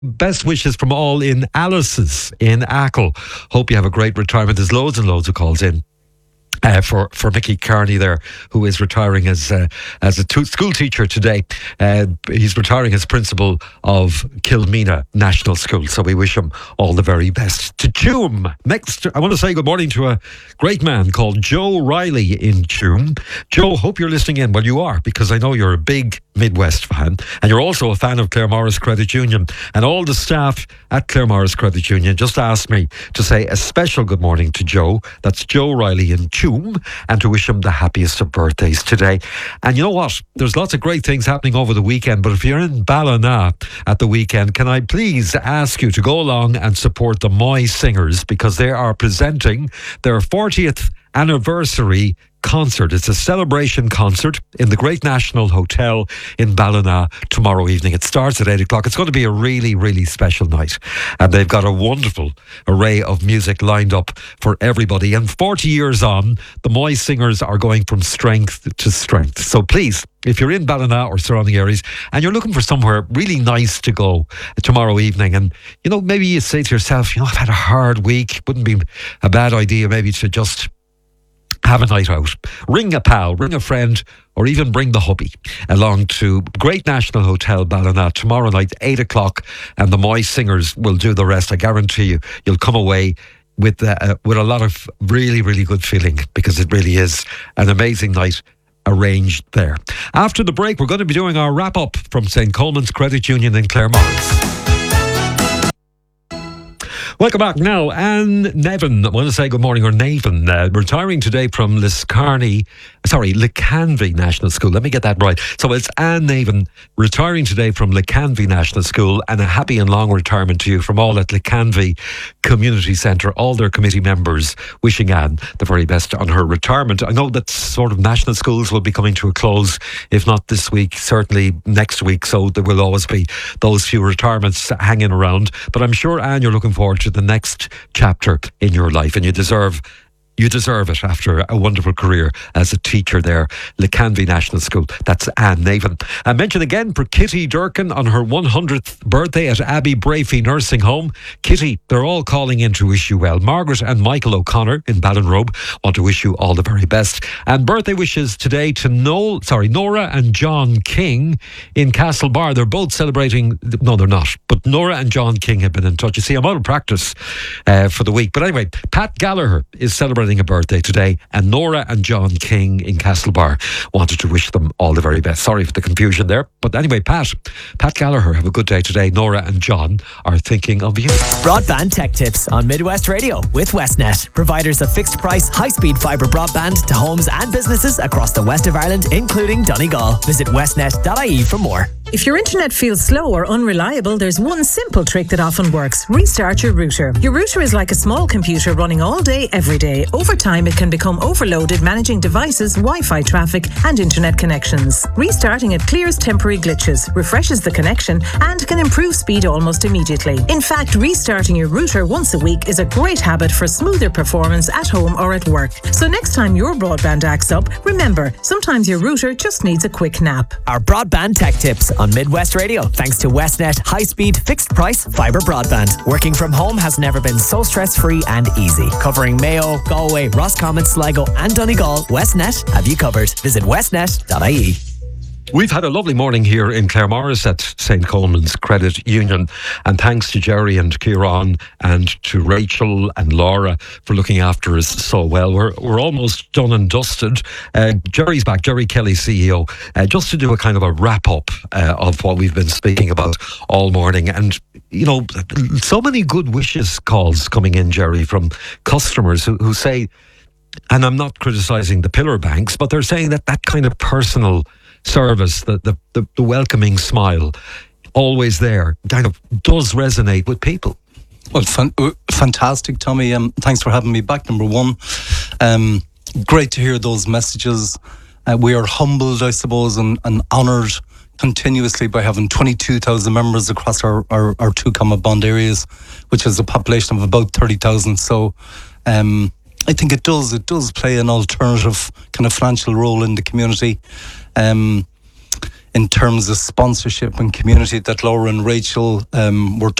Best wishes from all in Alice's in Achill. Hope you have a great retirement. There's loads and loads of calls in. For Mickey Carney there, who is retiring as a school teacher today. He's retiring as principal of Kilmena National School, so we wish him all the very best. To Tuam, next, I want to say good morning to a great man called Joe Riley in Tuam. Joe, hope you're listening in. Well, you are, because I know you're a big Midwest fan, and you're also a fan of Claremorris Credit Union. And all the staff at Claremorris Credit Union just asked me to say a special good morning to Joe. That's Joe Riley in Tuam, and to wish him the happiest of birthdays today. And you know what? There's lots of great things happening over the weekend, but if you're in Ballina at the weekend, can I please ask you to go along and support the Moy Singers, because they are presenting their 40th anniversary concert. It's a celebration concert in the Great National Hotel in Ballina tomorrow evening. It starts at 8 o'clock. It's going to be a really, really special night. And they've got a wonderful array of music lined up for everybody. And 40 years on, the Moy Singers are going from strength to strength. So please, if you're in Ballina or surrounding areas and you're looking for somewhere really nice to go tomorrow evening, and, you know, maybe you say to yourself, I've had a hard week. Wouldn't be a bad idea maybe to just have a night out. Ring a pal, ring a friend, or even bring the hubby along to Great National Hotel Ballina tomorrow night, 8 o'clock, and the Moy Singers will do the rest. I guarantee you, you'll come away with a lot of really, really good feeling, because it really is an amazing night arranged there. After the break, we're going to be doing our wrap-up from St. Coleman's Credit Union in Claremorris. Welcome back now. Anne Nevin, I want to say good morning, or Navan, retiring today from Liscarney Leccanvy National School. Let me get that right. So it's Anne Navan retiring today from Leccanvy National School, and a happy and long retirement to you from all at Leccanvy Community Centre, all their committee members, wishing Anne the very best on her retirement. I know that sort of national schools will be coming to a close, if not this week, certainly next week, so there will always be those few retirements hanging around. But I'm sure, Anne, you're looking forward to the next chapter in your life, and you deserve it after a wonderful career as a teacher there, Leccanvy National School. That's Anne Navan. I mention again for Kitty Durkin on her 100th birthday at Abbey Brafey Nursing Home. Kitty, they're all calling in to wish you well. Margaret and Michael O'Connor in Ballinrobe want to wish you all the very best. And birthday wishes today to Nora and John King in Castlebar. They're both celebrating. No, they're not. But Nora and John King have been in touch. You see, I'm out of practice for the week. But anyway, Pat Gallagher is celebrating a birthday today, and Nora and John King in Castlebar wanted to wish them all the very best. Sorry for the confusion there, but anyway, Pat Gallagher, have a good day today. Nora and John are thinking of you. Broadband Tech Tips on Midwest Radio with Westnet, providers of fixed price high-speed fibre broadband to homes and businesses across the west of Ireland, including Donegal. Visit westnet.ie for more. If your internet feels slow or unreliable, there's one simple trick that often works. Restart your router. Your router is like a small computer running all day, every day. Over time, it can become overloaded managing devices, Wi-Fi traffic, and internet connections. Restarting it clears temporary glitches, refreshes the connection, and can improve speed almost immediately. In fact, restarting your router once a week is a great habit for smoother performance at home or at work. So next time your broadband acts up, remember, sometimes your router just needs a quick nap. Our Broadband Tech Tips on Midwest Radio, thanks to Westnet high-speed fixed-price fibre broadband. Working from home has never been so stress-free and easy. Covering Mayo, Galway, Roscommon, Sligo and Donegal, Westnet have you covered. Visit westnet.ie. We've had a lovely morning here in Claremorris at St. Coleman's Credit Union, and thanks to Jerry and Kieran and to Rachel and Laura for looking after us so well. We're almost done and dusted. Jerry's back, Jerry Kelly, CEO, just to do a kind of a wrap-up of what we've been speaking about all morning. And, you know, so many good wishes calls coming in, Jerry, from customers who say, and I'm not criticising the pillar banks, but they're saying that kind of personal service, the welcoming smile, always there, kind of does resonate with people. Well, fantastic, Tommy. Thanks for having me back, number one. Great to hear those messages. We are humbled, I suppose, and honoured continuously by having 22,000 members across our two comma bond areas, which is a population of about 30,000. So I think it does play an alternative kind of financial role in the community. in terms of sponsorship and community that Laura and Rachel were